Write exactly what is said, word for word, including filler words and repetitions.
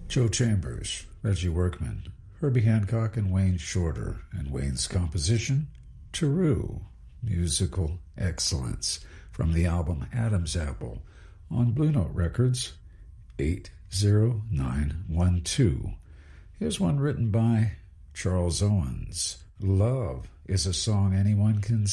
Joe Chambers, Reggie Workman, Herbie Hancock, and Wayne Shorter, and Wayne's composition, Taru, musical excellence, from the album Adam's Apple on Blue Note Records, eight zero nine one two. Here's one written by Charles Owens. Love is a song anyone can